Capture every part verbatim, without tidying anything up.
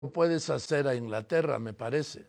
puedes hacer a Inglaterra, me parece.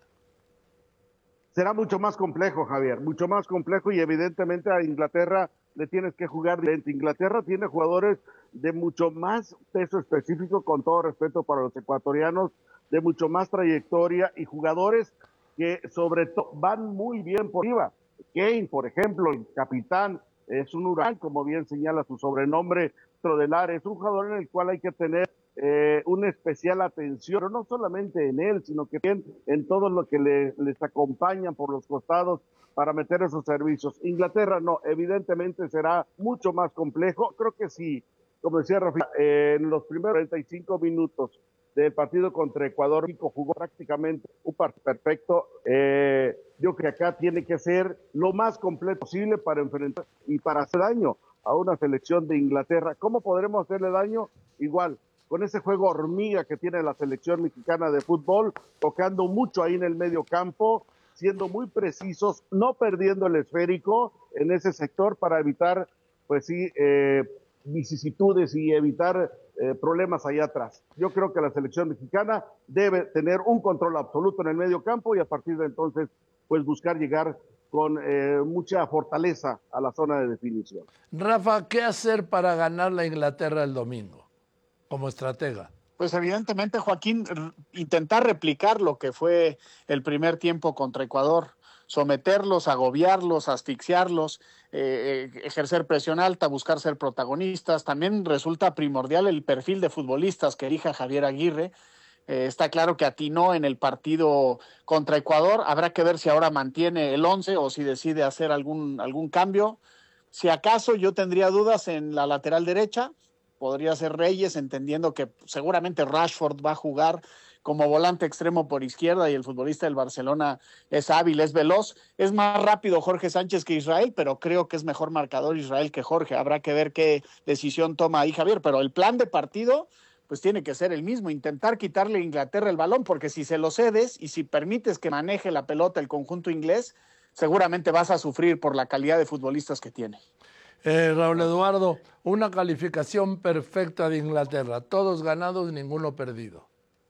Será mucho más complejo, Javier, mucho más complejo y evidentemente a Inglaterra le tienes que jugar diferente. Inglaterra tiene jugadores de mucho más peso específico, con todo respeto para los ecuatorianos, de mucho más trayectoria y jugadores que sobre todo van muy bien por arriba. Kane, por ejemplo, el capitán, es un huracán, como bien señala su sobrenombre, dentro del área. Es un jugador en el cual hay que tener eh, una especial atención, pero no solamente en él, sino que también en todo lo que le, les acompañan por los costados para meter esos servicios. Inglaterra no, evidentemente será mucho más complejo. Creo que sí, como decía Rafa, eh, en los primeros treinta y cinco minutos del partido contra Ecuador, México jugó prácticamente un partido perfecto. Eh, yo creo que acá tiene que ser lo más completo posible para enfrentar y para hacer daño a una selección de Inglaterra. ¿Cómo podremos hacerle daño? Igual, con ese juego hormiga que tiene la selección mexicana de fútbol, tocando mucho ahí en el medio campo, siendo muy precisos, no perdiendo el esférico en ese sector para evitar, pues sí, eh, vicisitudes y evitar eh, problemas allá atrás. Yo creo que la selección mexicana debe tener un control absoluto en el medio campo y a partir de entonces, pues buscar llegar con eh, mucha fortaleza a la zona de definición. Rafa, ¿qué hacer para ganar la Inglaterra el domingo como estratega? Pues evidentemente, Joaquín, intentar replicar lo que fue el primer tiempo contra Ecuador, someterlos, agobiarlos, asfixiarlos, eh, ejercer presión alta, buscar ser protagonistas. También resulta primordial el perfil de futbolistas que elija Javier Aguirre. Eh, está claro que atinó en el partido contra Ecuador. Habrá que ver si ahora mantiene el once o si decide hacer algún, algún cambio. Si acaso yo tendría dudas en la lateral derecha, podría ser Reyes, entendiendo que seguramente Rashford va a jugar como volante extremo por izquierda y el futbolista del Barcelona es hábil, es veloz. Es más rápido Jorge Sánchez que Israel, pero creo que es mejor marcador Israel que Jorge. Habrá que ver qué decisión toma ahí Javier, pero el plan de partido pues tiene que ser el mismo, intentar quitarle a Inglaterra el balón, porque si se lo cedes y si permites que maneje la pelota el conjunto inglés, seguramente vas a sufrir por la calidad de futbolistas que tiene. Eh, Raúl Eduardo, una calificación perfecta de Inglaterra, todos ganados, ninguno perdido.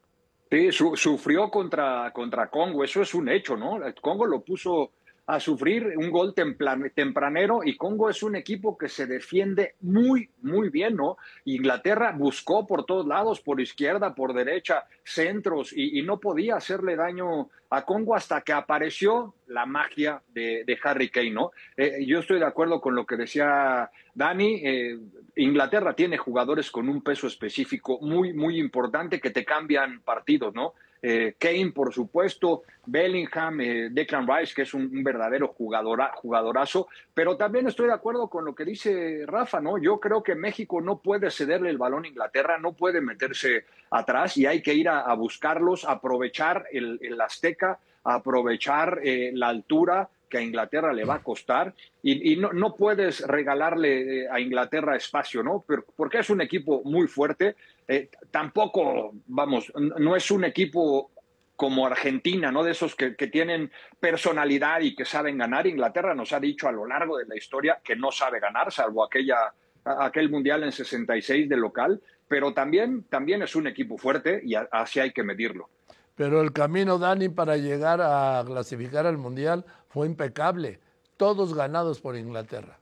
Sí, su, sufrió contra, contra Congo, eso es un hecho, ¿no? El Congo lo puso a sufrir, un gol templan, tempranero, y Congo es un equipo que se defiende muy, muy bien, ¿no? Inglaterra buscó por todos lados, por izquierda, por derecha, centros, y, y no podía hacerle daño a Congo hasta que apareció la magia de, de Harry Kane, ¿no? Eh, yo estoy de acuerdo con lo que decía Dani. eh, Inglaterra tiene jugadores con un peso específico muy, muy importante que te cambian partidos, ¿no? Eh, Kane, por supuesto, Bellingham, eh, Declan Rice, que es un, un verdadero jugadora, jugadorazo, pero también estoy de acuerdo con lo que dice Rafa, ¿no? Yo creo que México no puede cederle el balón a Inglaterra, no puede meterse atrás y hay que ir a, a buscarlos, aprovechar el, el Azteca, aprovechar eh, la altura que a Inglaterra le va a costar, y, y no, no puedes regalarle a Inglaterra espacio, ¿no? Porque es un equipo muy fuerte. Eh, tampoco, vamos, no es un equipo como Argentina, ¿no? De esos que, que tienen personalidad y que saben ganar. Inglaterra nos ha dicho a lo largo de la historia que no sabe ganar, salvo aquella, aquel Mundial en sesenta y seis de local, pero también, también es un equipo fuerte y así hay que medirlo. Pero el camino, Dani, para llegar a clasificar al Mundial fue impecable. Todos ganados por Inglaterra.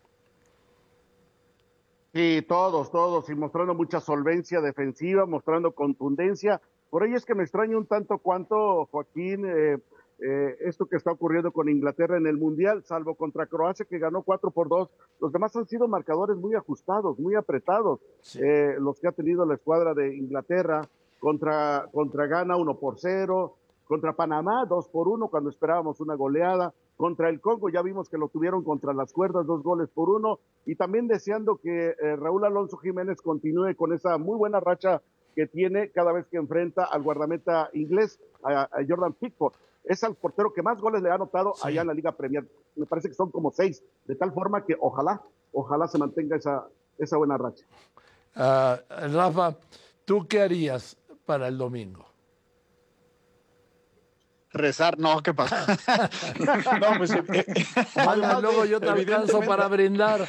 Sí, todos, todos, y mostrando mucha solvencia defensiva, mostrando contundencia. Por ello es que me extraña un tanto cuanto, Joaquín, eh, eh, esto que está ocurriendo con Inglaterra en el Mundial, salvo contra Croacia, que ganó cuatro por dos. Los demás han sido marcadores muy ajustados, muy apretados. Sí. Eh, los que ha tenido la escuadra de Inglaterra contra, contra Ghana uno por cero, contra Panamá dos por uno, cuando esperábamos una goleada. Contra el Congo ya vimos que lo tuvieron contra las cuerdas, dos goles por uno, y también deseando que eh, Raúl Alonso Jiménez continúe con esa muy buena racha que tiene cada vez que enfrenta al guardameta inglés, a, a Jordan Pickford. Es el portero que más goles le ha anotado sí. allá en la Liga Premier. Me parece que son como seis, de tal forma que ojalá, ojalá se mantenga esa, esa buena racha. Uh, Rafa, ¿tú qué harías para el domingo? Rezar, no, ¿qué pasa? No, pues, eh, Manda, luego yo te alcanzo para brindar.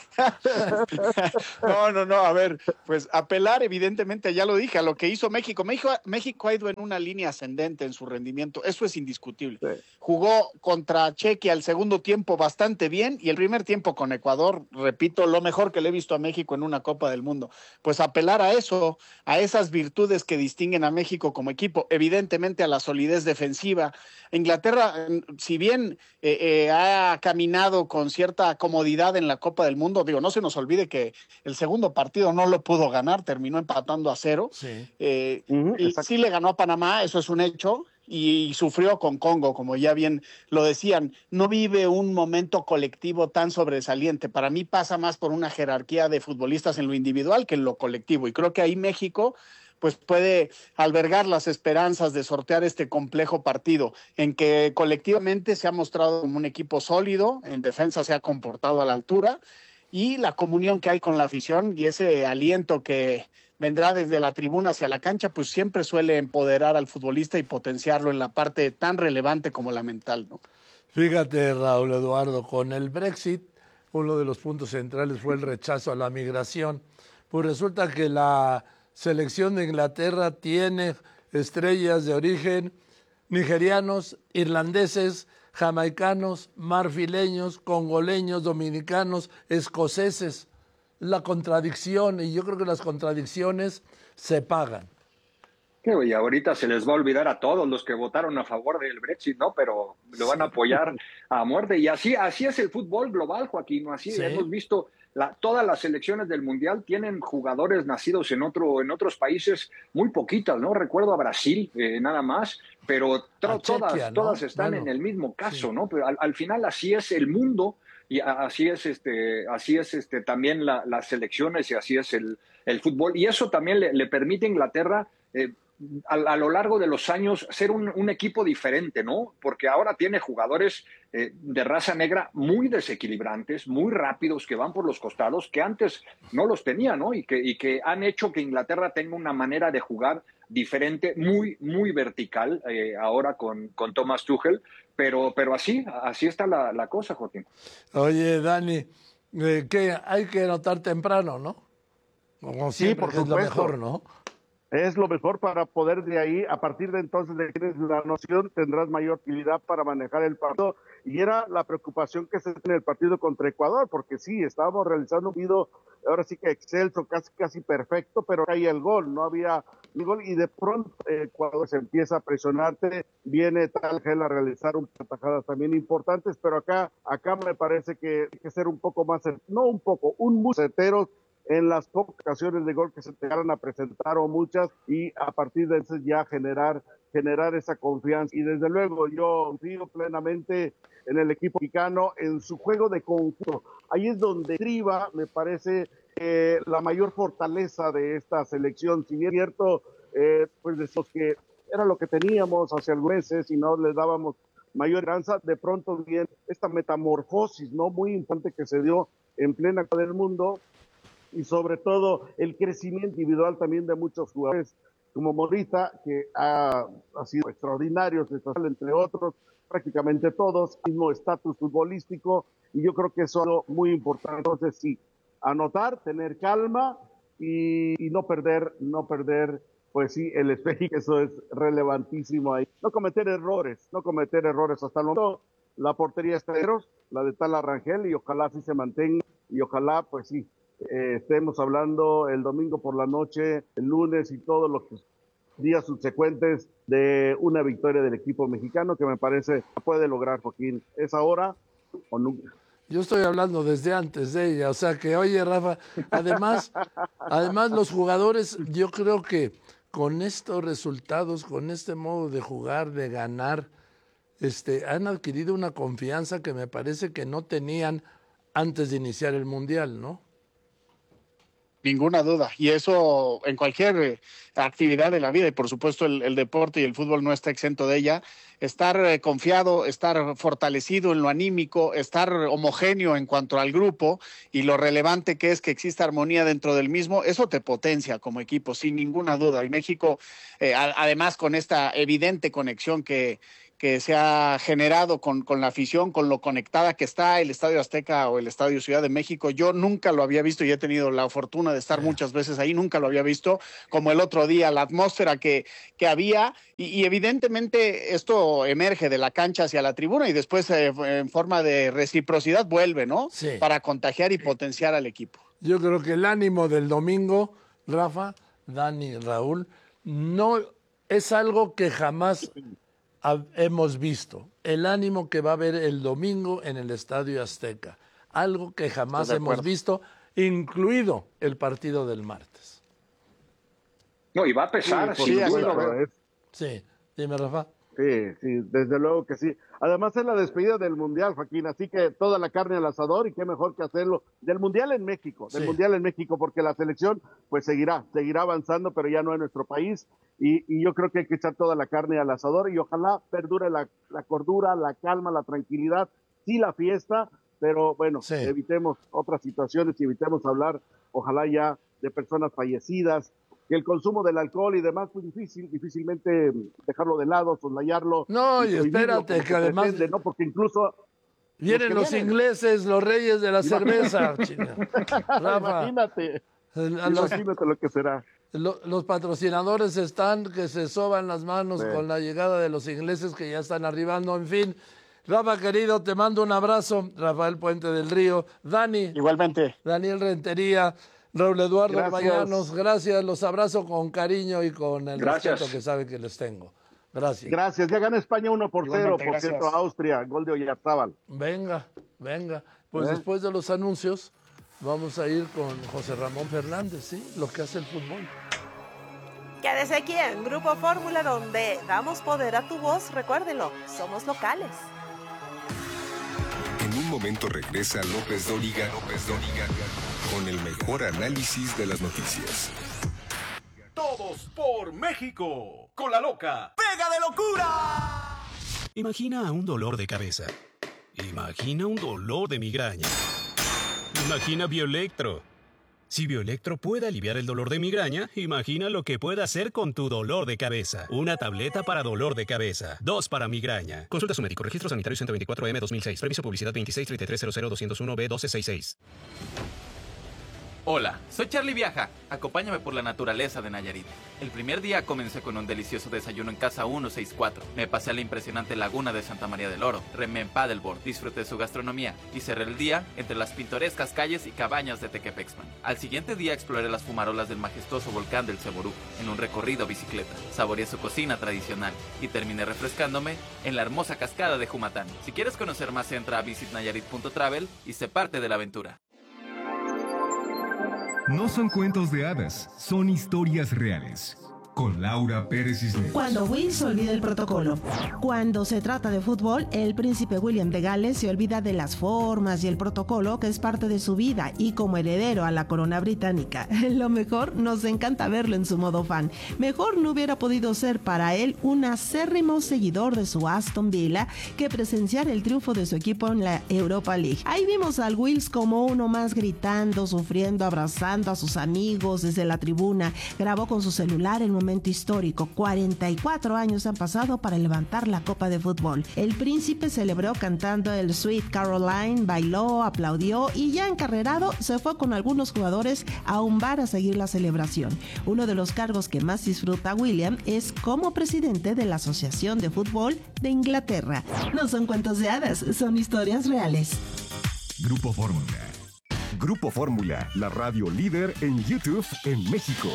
No, no, no, a ver, pues apelar evidentemente, ya lo dije, a lo que hizo México. México, México ha ido en una línea ascendente en su rendimiento, eso es indiscutible. Sí. Jugó contra Chequia el segundo tiempo bastante bien y el primer tiempo con Ecuador, repito, lo mejor que le he visto a México en una Copa del Mundo. Pues apelar a eso, a esas virtudes que distinguen a México como equipo, evidentemente a la solidez defensiva. Inglaterra, si bien eh, eh, ha caminado con cierta comodidad en la Copa del Mundo, digo, no se nos olvide que el segundo partido no lo pudo ganar, terminó empatando a cero. Sí, eh, uh-huh, y sí le ganó a Panamá, eso es un hecho, y, y sufrió con Congo, como ya bien lo decían. No vive un momento colectivo tan sobresaliente. Para mí pasa más por una jerarquía de futbolistas en lo individual que en lo colectivo, y creo que ahí México pues puede albergar las esperanzas de sortear este complejo partido, en que colectivamente se ha mostrado como un equipo sólido, en defensa se ha comportado a la altura, y la comunión que hay con la afición y ese aliento que vendrá desde la tribuna hacia la cancha, pues siempre suele empoderar al futbolista y potenciarlo en la parte tan relevante como la mental, ¿no? Fíjate, Raúl Eduardo, con el Brexit, uno de los puntos centrales fue el rechazo a la migración. Pues resulta que la selección de Inglaterra tiene estrellas de origen nigerianos, irlandeses, jamaicanos, marfileños, congoleños, dominicanos, escoceses. La contradicción, y yo creo que las contradicciones se pagan. Y ahorita se les va a olvidar a todos los que votaron a favor del Brexit, ¿no? Pero lo van a apoyar a muerte. Y así, así es el fútbol global, Joaquín. Así sí. Hemos visto la, todas las selecciones del Mundial tienen jugadores nacidos en otro, en otros países, muy poquitas, ¿no? Recuerdo a Brasil, eh, nada más, pero to, Chequia, todas, ¿no? todas están bueno, en el mismo caso, sí. ¿no? Pero al, al final así es el mundo. Y así es este, así es este también la, las selecciones y así es el, el fútbol. Y eso también le, le permite a Inglaterra eh, a, a lo largo de los años ser un, un equipo diferente, ¿no? Porque ahora tiene jugadores eh, de raza negra muy desequilibrantes, muy rápidos, que van por los costados, que antes no los tenía, ¿no? Y que, y que han hecho que Inglaterra tenga una manera de jugar diferente, muy, muy vertical, eh, ahora con, con Thomas Tuchel. Pero, pero así, así está la, la cosa, Joaquín. Oye, Dani, eh, que hay que anotar temprano, ¿no? Como siempre, sí, por supuesto. Es lo mejor, ¿no? Es lo mejor para poder de ahí, a partir de entonces de que tienes la noción, tendrás mayor utilidad para manejar el partido. Y era la preocupación que se tiene en el partido contra Ecuador, porque sí, estábamos realizando un partido, ahora sí que excelso, casi casi perfecto, pero caía el gol, no había el gol, y de pronto Ecuador se empieza a presionarte, viene Tal Gel a realizar un atajadas también importantes, pero acá, acá me parece que hay que ser un poco más, no un poco, un muy certeros en las pocas ocasiones de gol que se te llegaron a presentar o muchas, y a partir de eso ya generar, generar esa confianza. Y desde luego yo confío plenamente en el equipo mexicano, en su juego de conjunto. Ahí es donde triba, me parece, eh, la mayor fortaleza de esta selección. Si bien es cierto, eh, pues decimos que era lo que teníamos hace algunos meses y no le dábamos mayor esperanza, de pronto viene esta metamorfosis, ¿no? Muy importante que se dio en plena Copa del Mundo, y sobre todo el crecimiento individual también de muchos jugadores, como Morita, que ha, ha sido extraordinario, entre otros, prácticamente todos, mismo estatus futbolístico, y yo creo que eso es algo muy importante. Entonces sí, anotar, tener calma y, y no perder, no perder, pues sí, el espejo, eso es relevantísimo ahí. No cometer errores, no cometer errores hasta el momento. La portería está de la de Tala Rangel, y ojalá sí se mantenga, y ojalá, pues sí, Eh, estemos hablando el domingo por la noche, el lunes y todos los días subsecuentes de una victoria del equipo mexicano, que me parece puede lograr, Joaquín. ¿Es ahora o nunca? Yo estoy hablando desde antes de ella, o sea que, oye, Rafa, además, además los jugadores, yo creo que con estos resultados, con este modo de jugar, de ganar, este, han adquirido una confianza que me parece que no tenían antes de iniciar el Mundial, ¿no? Ninguna duda, y eso en cualquier actividad de la vida, y por supuesto el, el deporte y el fútbol no está exento de ella. Estar eh, confiado, estar fortalecido en lo anímico, estar homogéneo en cuanto al grupo y lo relevante que es que exista armonía dentro del mismo, eso te potencia como equipo, sin ninguna duda. Y México, eh, a, además con esta evidente conexión que, que se ha generado con, con la afición, con lo conectada que está el Estadio Azteca o el Estadio Ciudad de México. Yo nunca lo había visto y he tenido la fortuna de estar muchas veces ahí, nunca lo había visto como el otro día, la atmósfera que, que había y, y evidentemente esto emerge de la cancha hacia la tribuna y después eh, en forma de reciprocidad vuelve, ¿no? Sí. Para contagiar y potenciar al equipo. Yo creo que el ánimo del domingo, Rafa, Dani, Raúl, no es algo que jamás hemos visto. El ánimo que va a haber el domingo en el Estadio Azteca. Algo que jamás hemos visto, incluido el partido del martes. No, y va a pesar, sí, sin sí, duda. bueno, es... Sí, dime, Rafa. Sí, sí, desde luego que sí. Además es la despedida del Mundial, Joaquín, así que toda la carne al asador y qué mejor que hacerlo del Mundial en México, del Sí. Mundial en México, porque la selección pues seguirá, seguirá avanzando, pero ya no en nuestro país y, y yo creo que hay que echar toda la carne al asador y ojalá perdure la, la cordura, la calma, la tranquilidad, sí la fiesta, pero bueno, Sí. evitemos otras situaciones y evitemos hablar, ojalá ya de personas fallecidas, que el consumo del alcohol y demás, pues difícil, difícilmente dejarlo de lado, soslayarlo. No, y prohibirlo espérate, como que se además pretende, ¿no? Porque incluso vienen que los vienen. ingleses, los reyes de la cerveza. China. Rafa, imagínate, el- a los, imagínate lo que será. lo- los patrocinadores están que se soban las manos Sí. con la llegada de los ingleses que ya están arribando. En fin, Rafa, querido, te mando un abrazo. Rafael Puente del Río. Dani, Igualmente. Daniel Rentería, Raúl Eduardo Gracias. Bayanos, gracias, los abrazo con cariño y con el Gracias. respeto que saben que les tengo. Gracias. Gracias, ya gana España uno por cero, Igualmente, por gracias. cierto, Austria, gol de Oyarzábal. Venga, venga. Pues ¿Eh? después de los anuncios, vamos a ir con José Ramón Fernández, ¿sí? Lo que hace el fútbol. Quédese aquí en Grupo Fórmula, donde damos poder a tu voz. Recuérdelo, somos locales. En un momento regresa López Dóriga, López Dóriga, con el mejor análisis de las noticias. Todos por México. Con la loca. ¡Pega de locura! Imagina un dolor de cabeza. Imagina un dolor de migraña. Imagina Bioelectro. Si Bioelectro puede aliviar el dolor de migraña, imagina lo que puede hacer con tu dolor de cabeza. Una tableta para dolor de cabeza. Dos para migraña. Consulta a su médico. Registro sanitario ciento veinticuatro M dos mil seis. Permiso publicidad veintiséis treinta y tres cero cero doscientos uno B doce sesenta y seis. Hola, soy Charlie Viaja. Acompáñame por la naturaleza de Nayarit. El primer día comencé con un delicioso desayuno en Casa ciento sesenta y cuatro. Me pasé a la impresionante laguna de Santa María del Oro. Remé en paddleboard, disfruté su gastronomía y cerré el día entre las pintorescas calles y cabañas de Tequepexman. Al siguiente día exploré las fumarolas del majestuoso volcán del Ceború en un recorrido bicicleta. Saboreé su cocina tradicional y terminé refrescándome en la hermosa cascada de Jumatán. Si quieres conocer más, entra a visit nayarit punto travel y sé parte de la aventura. No son cuentos de hadas, son historias reales. Con Laura Pérez Cisneros. Cuando Will se olvida el protocolo. Cuando se trata de fútbol, el príncipe William de Gales se olvida de las formas y el protocolo que es parte de su vida y como heredero a la corona británica. Lo mejor, nos encanta verlo en su modo fan. Mejor no hubiera podido ser para él un acérrimo seguidor de su Aston Villa que presenciar el triunfo de su equipo en la Europa League. Ahí vimos al Wills como uno más gritando, sufriendo, abrazando a sus amigos desde la tribuna. Grabó con su celular el momento histórico. cuarenta y cuatro años han pasado para levantar la copa de fútbol. El príncipe celebró cantando el Sweet Caroline, bailó, aplaudió y ya encarrerado se fue con algunos jugadores a un bar a seguir la celebración. Uno de los cargos que más disfruta William es como presidente de la Asociación de Fútbol de Inglaterra. No son cuentos de hadas, son historias reales. Grupo Fórmula. Grupo Fórmula, la radio líder en YouTube en México.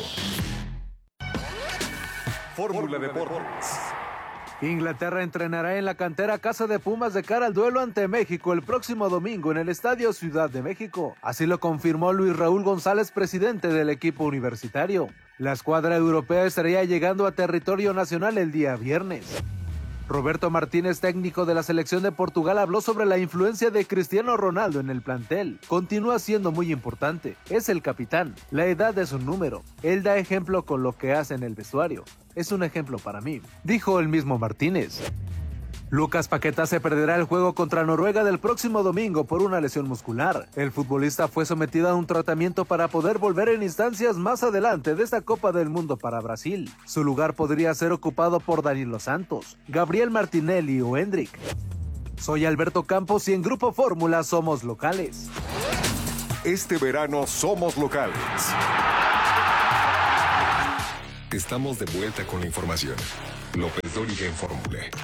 Fórmula Deportes. Inglaterra entrenará en la cantera Casa de Pumas de cara al duelo ante México el próximo domingo en el Estadio Ciudad de México. Así lo confirmó Luis Raúl González, presidente del equipo universitario. La escuadra europea estaría llegando a territorio nacional el día viernes. Roberto Martínez, técnico de la selección de Portugal, habló sobre la influencia de Cristiano Ronaldo en el plantel. Continúa siendo muy importante. Es el capitán. La edad es un número. Él da ejemplo con lo que hace en el vestuario. Es un ejemplo para mí, dijo el mismo Martínez. Lucas Paquetá se perderá el juego contra Noruega del próximo domingo por una lesión muscular. El futbolista fue sometido a un tratamiento para poder volver en instancias más adelante de esta Copa del Mundo para Brasil. Su lugar podría ser ocupado por Danilo Santos, Gabriel Martinelli o Hendrik. Soy Alberto Campos y en Grupo Fórmula somos locales. Este verano somos locales. Estamos de vuelta con la información. López Dóriga en Fórmula.